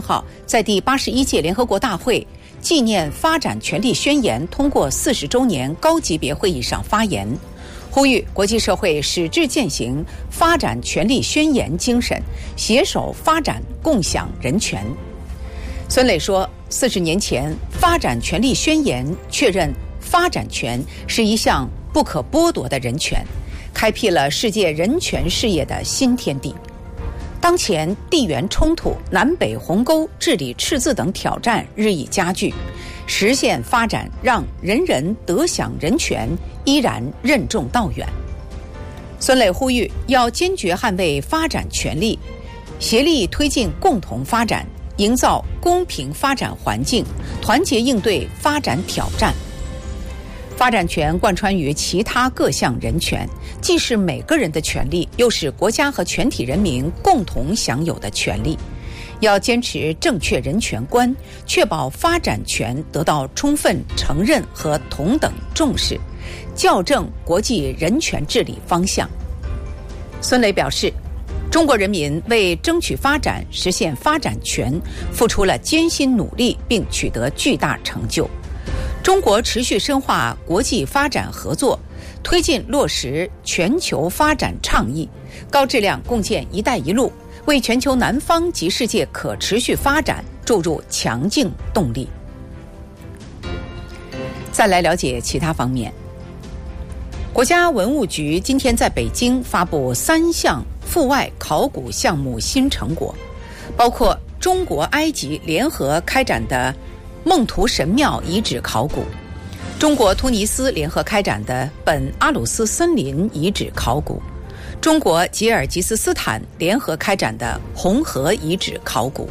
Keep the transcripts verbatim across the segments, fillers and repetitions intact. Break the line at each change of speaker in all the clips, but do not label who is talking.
号在第八十一届联合国大会纪念发展权利宣言通过四十周年高级别会议上发言，呼吁国际社会矢志践行发展权利宣言精神，携手发展共享人权。孙磊说，四十年前发展权利宣言确认发展权是一项不可剥夺的人权，开辟了世界人权事业的新天地。当前地缘冲突、南北鸿沟、治理赤字等挑战日益加剧，实现发展让人人得享人权依然任重道远。孙磊呼吁要坚决捍卫发展权利，协力推进共同发展，营造公平发展环境，团结应对发展挑战。发展权贯穿于其他各项人权，既是每个人的权利，又是国家和全体人民共同享有的权利。要坚持正确人权观，确保发展权得到充分承认和同等重视，校正国际人权治理方向。孙磊表示，中国人民为争取发展、实现发展权付出了艰辛努力，并取得巨大成就。中国持续深化国际发展合作，推进落实全球发展倡议，高质量共建“一带一路”，为全球南方及世界可持续发展注入强劲动力。再来了解其他方面。国家文物局今天在北京发布三项阜外考古项目新成果，包括中国埃及联合开展的孟图神庙遗址考古，中国突尼斯联合开展的本阿鲁斯森林遗址考古，中国吉尔吉斯斯坦联合开展的红河遗址考古。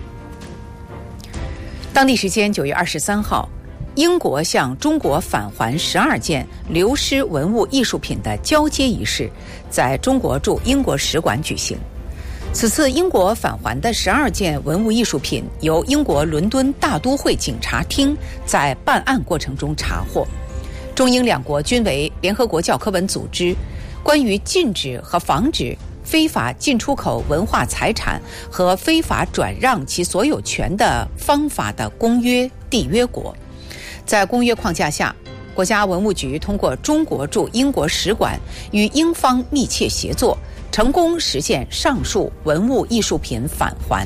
当地时间九月二十三号，英国向中国返还十二件流失文物艺术品的交接仪式在中国驻英国使馆举行。此次英国返还的十二件文物艺术品由英国伦敦大都会警察厅在办案过程中查获。中英两国均为联合国教科文组织关于禁止和防止非法进出口文化财产和非法转让其所有权的方法的公约缔约国。在公约框架下，国家文物局通过中国驻英国使馆与英方密切协作，成功实现上述文物艺术品返还。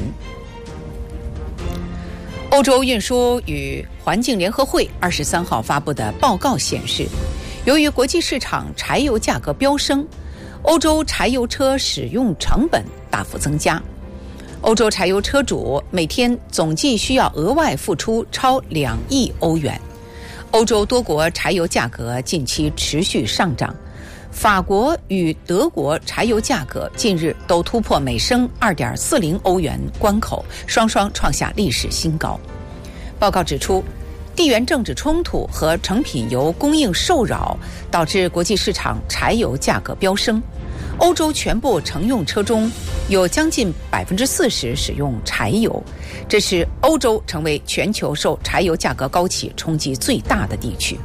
欧洲运输与环境联合会二十三号发布的报告显示，由于国际市场柴油价格飙升，欧洲柴油车使用成本大幅增加，欧洲柴油车主每天总计需要额外付出超两亿欧元。欧洲多国柴油价格近期持续上涨，法国与德国柴油价格近日都突破每升 二点四零欧元关口，双双创下历史新高。报告指出，地缘政治冲突和成品油供应受扰导致国际市场柴油价格飙升。欧洲全部乘用车中有将近 百分之四十 使用柴油，这是欧洲成为全球受柴油价格高企冲击最大的地区。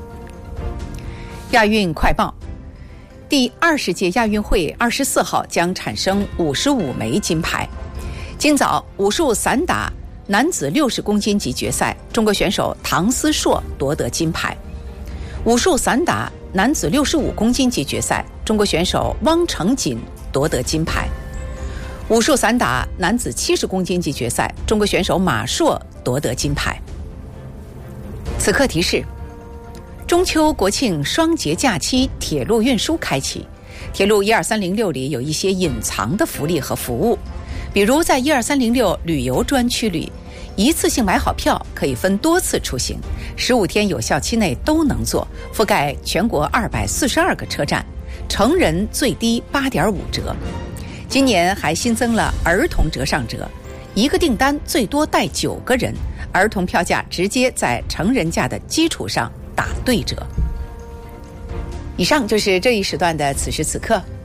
亚运快报，第二十届亚运会二十四号将产生五十五枚金牌。今早武术散打男子六十公斤级决赛，中国选手唐思硕夺得金牌。武术散打男子六十五公斤级决赛，中国选手汪成锦夺得金牌。武术散打男子七十公斤级决赛，中国选手马硕夺得金牌。此刻提示：中秋国庆双节假期铁路运输开启，铁路一二三零六里有一些隐藏的福利和服务，比如在一二三零六旅游专区里，一次性买好票可以分多次出行，十五天有效期内都能坐，覆盖全国二百四十二个车站，成人最低 八点五折。今年还新增了儿童折上折，一个订单最多带九个人，儿童票价直接在成人价的基础上打对折。以上就是这一时段的此时此刻，